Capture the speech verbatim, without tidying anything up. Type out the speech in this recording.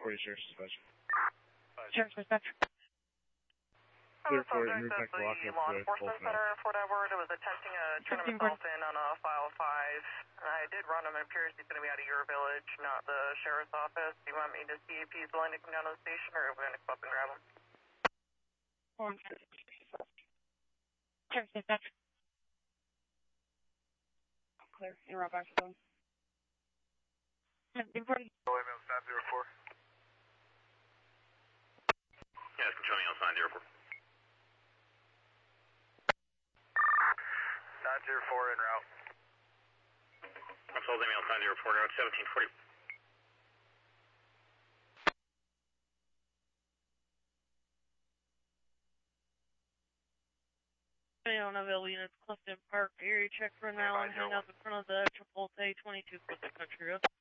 forty Sheriff's Dispatch. Sheriff's Dispatch. Clear for Intertech Block up law with enforcement center in Fort Edward. It was attempting a tournament assault in on a file five. I did run him. It appears he's going to be out of your village, not the sheriff's office. Do you want me to see if he's willing to come down to the station, or are we going to come up and grab him? Sheriff's Dispatch. Clear. You're right back to them. nine zero four. Yes, control me on sign zero four. nine zero four en route. Assault email sign zero four, route seventeen forty. Unavailable units, Clifton Park, area check for now, and hang out in front of the Chipotle twenty-two Clifton Country Road.